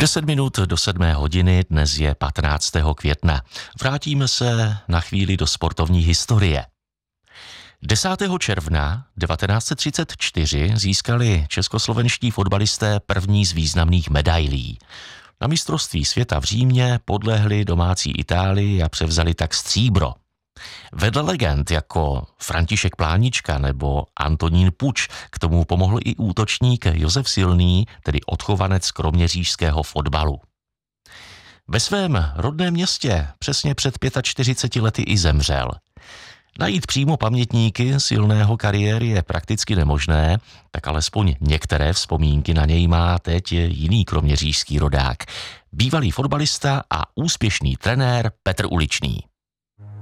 10 minut do 7 hodiny, dnes je 15. května. Vrátíme se na chvíli do sportovní historie. 10. června 1934 získali českoslovenští fotbalisté první z významných medailí. Na mistrovství světa v Římě podlehli domácí Itálii a převzali tak stříbro. Vedle legend jako František Plánička nebo Antonín Puč k tomu pomohl i útočník Josef Silný, tedy odchovanec kroměřížského fotbalu. Ve svém rodném městě přesně před 45 lety i zemřel. Najít přímo pamětníky Silného kariéry je prakticky nemožné, tak alespoň některé vzpomínky na něj má teď jiný kroměřížský rodák. Bývalý fotbalista a úspěšný trenér Petr Uličný.